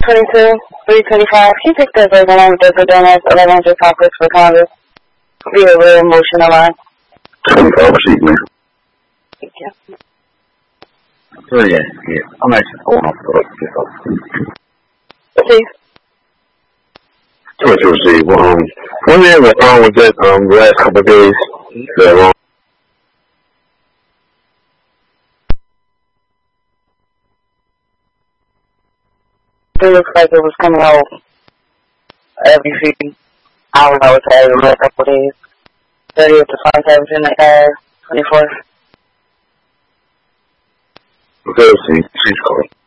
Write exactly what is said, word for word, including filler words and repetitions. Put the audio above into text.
twenty-two, three twenty-five. Can you take that version on with the donuts, eleven hundred chocolates for Congress? Be a real emotional line. twenty-five sheet, man. Thank you. Oh, yeah, yeah. I'm actually going off the Please. twenty-two sheet. Well, um, one thing went wrong with that, um, the last couple of days. That wrong. It looks like it was coming out every few hours, I would say, the last couple of days. thirtieth to five seventeen, uh, twenty-fourth. Okay, see, she's calling.